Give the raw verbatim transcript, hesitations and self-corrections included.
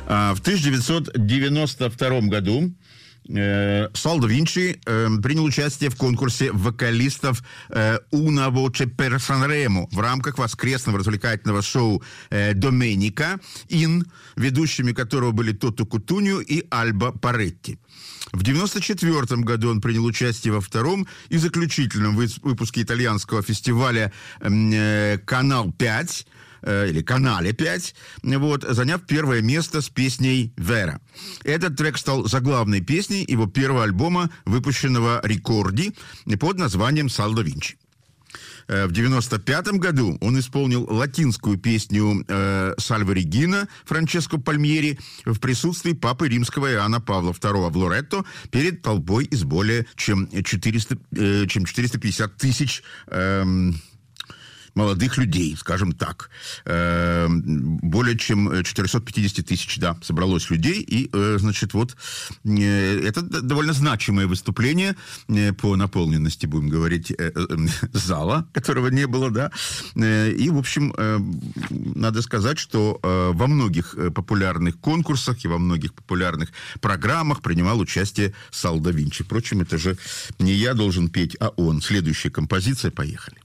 В тысяча девятьсот девяносто втором году э, Сал да Винчи э, принял участие в конкурсе вокалистов э, «Una voce per Sanremo» в рамках воскресного развлекательного шоу э, «Доменика Ин», ведущими которого были Тото Кутуньо и Альба Паретти. В девяносто четвёртом году он принял участие во втором и заключительном выпуске итальянского фестиваля э, «Канал пять», или «Канале пять», вот, заняв первое место с песней «Вера». Этот трек стал заглавной песней его первого альбома, выпущенного «Рекорди» под названием «Сал да Винчи». В девяносто пятом году он исполнил латинскую песню э, «Сальве Регина» Франческо Пальмьери в присутствии папы римского Иоанна Павла второго в Лоретто перед толпой из более чем, четыреста, э, чем четыреста пятьдесят тысяч э, молодых людей, скажем так. Э, более чем четыреста пятьдесят тысяч, да, собралось людей. И, э, значит, вот э, это довольно значимое выступление э, по наполненности, будем говорить, э, э, зала, которого не было, да. Э, и, в общем, э, надо сказать, что э, во многих популярных конкурсах и во многих популярных программах принимал участие Сал да Винчи. Впрочем, это же не я должен петь, а он. Следующая композиция, поехали.